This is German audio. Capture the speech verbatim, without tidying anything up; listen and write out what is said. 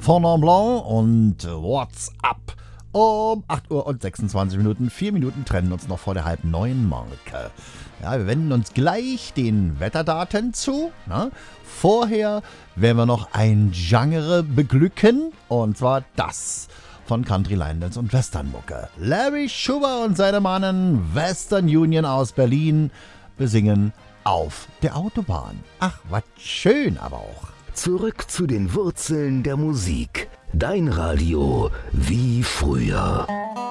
von Mont Blanc und What's Up. Um acht Uhr und sechsundzwanzig Minuten, vier Minuten trennen uns noch vor der halb neun Marke. Ja, wir wenden uns gleich den Wetterdaten zu. Ne? Vorher werden wir noch ein Genre beglücken, und zwar das von Country Line Dance und Westernmucke. Larry Schuber und seine Mannen Western Union aus Berlin besingen Auf der Autobahn. Ach, was schön aber auch. Zurück zu den Wurzeln der Musik. Dein Radio wie früher.